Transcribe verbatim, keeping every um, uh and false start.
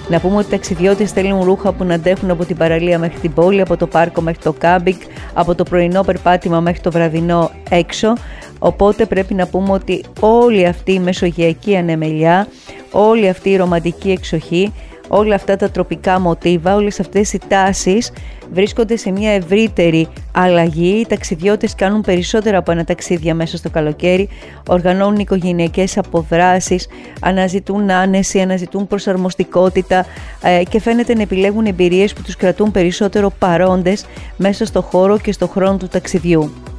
Να πούμε ότι οι ταξιδιώτες θέλουν ρούχα που να αντέχουν από την παραλία μέχρι την πόλη, από το πάρκο μέχρι το κάμπινγκ, από το πρωινό περπάτημα μέχρι το βραδινό έξω. Οπότε πρέπει να πούμε ότι όλη αυτή η μεσογειακή ανεμελιά, όλη αυτή η ρομαντική εξοχή, όλα αυτά τα τροπικά μοτίβα, όλες αυτές οι τάσεις βρίσκονται σε μια ευρύτερη αλλαγή. Οι ταξιδιώτες κάνουν περισσότερα από ένα ταξίδια μέσα στο καλοκαίρι, οργανώνουν οικογενειακές αποδράσεις, αναζητούν άνεση, αναζητούν προσαρμοστικότητα ε, και φαίνεται να επιλέγουν εμπειρίες που τους κρατούν περισσότερο παρόντες μέσα στο χώρο και στο χρόνο του ταξιδιού.